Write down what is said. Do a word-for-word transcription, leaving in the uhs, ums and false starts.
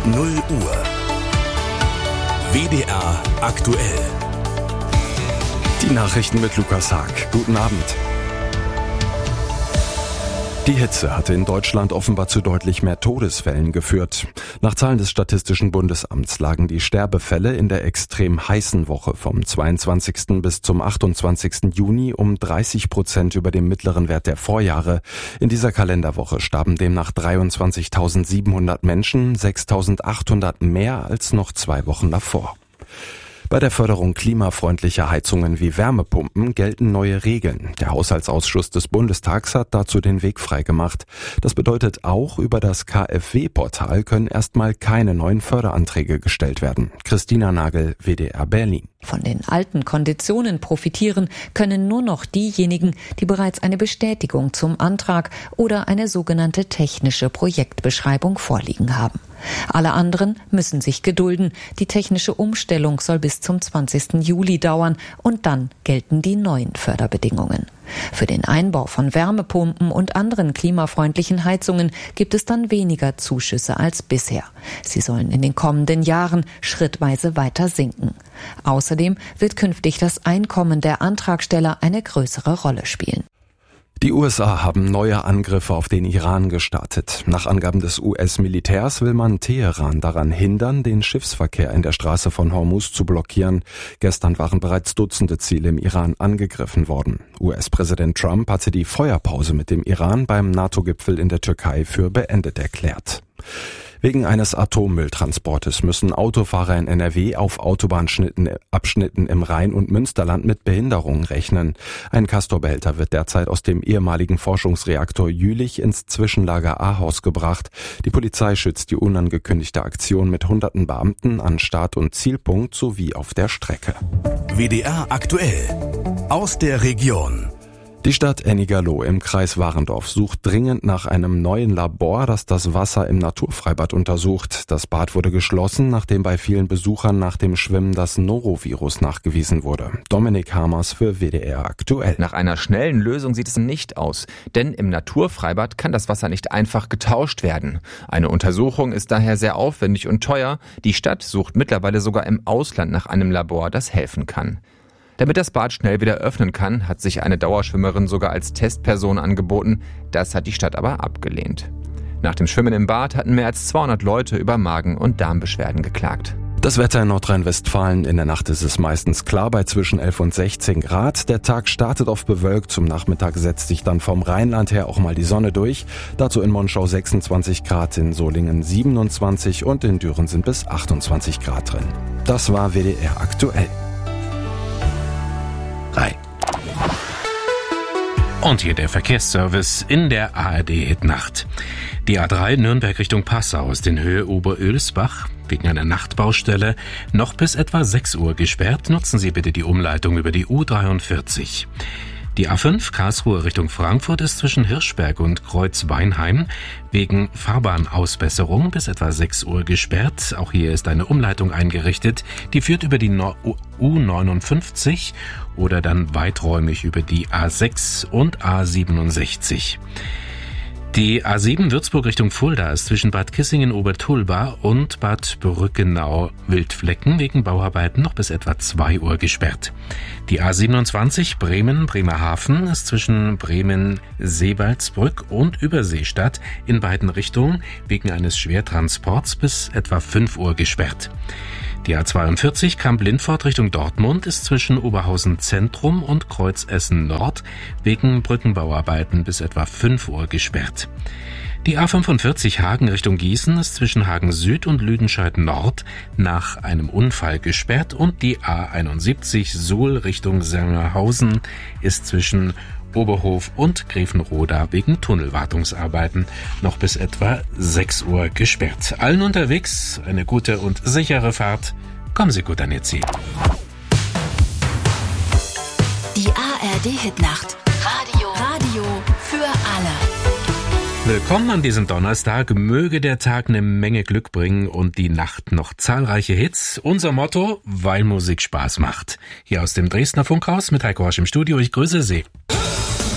null Uhr. W D R aktuell. Die Nachrichten mit Lukas Haag. Guten Abend. Die Hitze hatte in Deutschland offenbar zu deutlich mehr Todesfällen geführt. Nach Zahlen des Statistischen Bundesamts lagen die Sterbefälle in der extrem heißen Woche vom zweiundzwanzigsten bis zum achtundzwanzigsten Juni um dreißig Prozent über dem mittleren Wert der Vorjahre. In dieser Kalenderwoche starben demnach dreiundzwanzigtausendsiebenhundert Menschen, sechstausendachthundert mehr als noch zwei Wochen davor. Bei der Förderung klimafreundlicher Heizungen wie Wärmepumpen gelten neue Regeln. Der Haushaltsausschuss des Bundestags hat dazu den Weg freigemacht. Das bedeutet, auch über das K f W-Portal können erstmal keine neuen Förderanträge gestellt werden. Christina Nagel, W D R Berlin. Von den alten Konditionen profitieren können nur noch diejenigen, die bereits eine Bestätigung zum Antrag oder eine sogenannte technische Projektbeschreibung vorliegen haben. Alle anderen müssen sich gedulden. Die technische Umstellung soll bis zum zwanzigsten Juli dauern und dann gelten die neuen Förderbedingungen. Für den Einbau von Wärmepumpen und anderen klimafreundlichen Heizungen gibt es dann weniger Zuschüsse als bisher. Sie sollen in den kommenden Jahren schrittweise weiter sinken. Außerdem wird künftig das Einkommen der Antragsteller eine größere Rolle spielen. Die U S A haben neue Angriffe auf den Iran gestartet. Nach Angaben des U S-Militärs will man Teheran daran hindern, den Schiffsverkehr in der Straße von Hormuz zu blockieren. Gestern waren bereits Dutzende Ziele im Iran angegriffen worden. U S-Präsident Trump hatte die Feuerpause mit dem Iran beim NATO-Gipfel in der Türkei für beendet erklärt. Wegen eines Atommülltransportes müssen Autofahrer in N R W auf Autobahnabschnitten im Rhein- und Münsterland mit Behinderungen rechnen. Ein Castor-Behälter wird derzeit aus dem ehemaligen Forschungsreaktor Jülich ins Zwischenlager Ahaus gebracht. Die Polizei schützt die unangekündigte Aktion mit hunderten Beamten an Start- und Zielpunkt sowie auf der Strecke. W D R aktuell. Aus der Region. Die Stadt Ennigerloh im Kreis Warendorf sucht dringend nach einem neuen Labor, das das Wasser im Naturfreibad untersucht. Das Bad wurde geschlossen, nachdem bei vielen Besuchern nach dem Schwimmen das Norovirus nachgewiesen wurde. Dominik Hamers für W D R aktuell. Nach einer schnellen Lösung sieht es nicht aus, denn im Naturfreibad kann das Wasser nicht einfach getauscht werden. Eine Untersuchung ist daher sehr aufwendig und teuer. Die Stadt sucht mittlerweile sogar im Ausland nach einem Labor, das helfen kann. Damit das Bad schnell wieder öffnen kann, hat sich eine Dauerschwimmerin sogar als Testperson angeboten. Das hat die Stadt aber abgelehnt. Nach dem Schwimmen im Bad hatten mehr als zweihundert Leute über Magen- und Darmbeschwerden geklagt. Das Wetter in Nordrhein-Westfalen. In der Nacht ist es meistens klar bei zwischen elf und sechzehn Grad. Der Tag startet oft bewölkt. Zum Nachmittag setzt sich dann vom Rheinland her auch mal die Sonne durch. Dazu in Monschau sechsundzwanzig Grad, in Solingen siebenundzwanzig und in Düren sind bis achtundzwanzig Grad drin. Das war W D R aktuell. Und hier der Verkehrsservice in der A R D-Hitnacht. Die A drei Nürnberg Richtung Passau ist in Höhe Oberölsbach wegen einer Nachtbaustelle noch bis etwa sechs Uhr gesperrt. Nutzen Sie bitte die Umleitung über die U dreiundvierzig. Die A fünf Karlsruhe Richtung Frankfurt ist zwischen Hirschberg und Kreuzweinheim wegen Fahrbahnausbesserung bis etwa sechs Uhr gesperrt. Auch hier ist eine Umleitung eingerichtet. Die führt über die U neunundfünfzig oder dann weiträumig über die A sechs und A siebenundsechzig. Die A sieben Würzburg Richtung Fulda ist zwischen Bad Kissingen-Obertulba und Bad Brückenau-Wildflecken wegen Bauarbeiten noch bis etwa zwei Uhr gesperrt. Die A siebenundzwanzig Bremen-Bremerhaven ist zwischen Bremen-Seebaldsbrück und Überseestadt in beiden Richtungen wegen eines Schwertransports bis etwa fünf Uhr gesperrt. Die A zweiundvierzig Kamp-Lindfort Richtung Dortmund ist zwischen Oberhausen Zentrum und Kreuzessen Nord wegen Brückenbauarbeiten bis etwa fünf Uhr gesperrt. Die A fünfundvierzig Hagen Richtung Gießen ist zwischen Hagen Süd und Lüdenscheid Nord nach einem Unfall gesperrt und die A einundsiebzig Suhl Richtung Semmelhausen ist zwischen Oberhof und Grevenroda wegen Tunnelwartungsarbeiten noch bis etwa sechs Uhr gesperrt. Allen unterwegs eine gute und sichere Fahrt. Kommen Sie gut an Ihr Ziel. Die A R D-Hitnacht. Radio. Radio für alle. Willkommen an diesem Donnerstag. Möge der Tag eine Menge Glück bringen und die Nacht noch zahlreiche Hits. Unser Motto, weil Musik Spaß macht. Hier aus dem Dresdner Funkhaus mit Heiko Horsch im Studio. Ich grüße Sie.